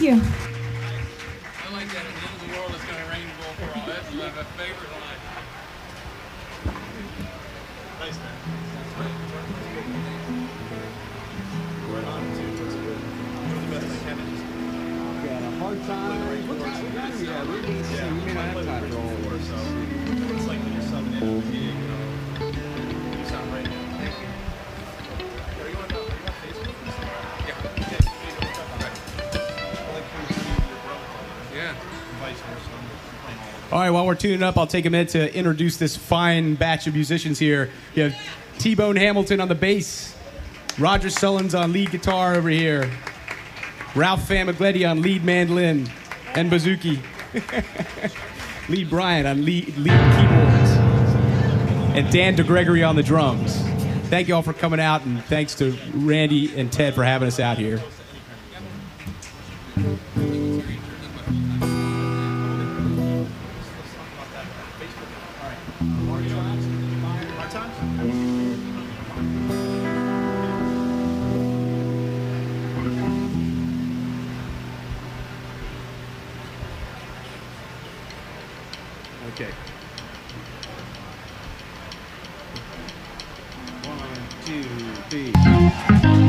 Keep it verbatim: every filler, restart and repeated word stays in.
you. I like that. At the end of the world, it's going to rain gold for all. That's my favorite line. Nice, man. Right on, too. That's good. Doing the best I can. Got a hard time. What time? Yeah, we need to see. We may not have time for all of So it's like when you're subbing in a meeting, you know, you sound right now. Are you on, are you on Facebook? Yeah. Yeah. Yeah. Vice versa. All right, while we're tuning up, I'll take a minute to introduce this fine batch of musicians here. You have T-Bone Hamilton on the bass, Roger Sullins on lead guitar over here, Ralph Famigletti on lead mandolin and bouzouki, Lee Bryant on lead, lead keyboards, and Dan DeGregory on the drums. Thank you all for coming out, and thanks to Randy and Ted for having us out here. Okay. One, two, three.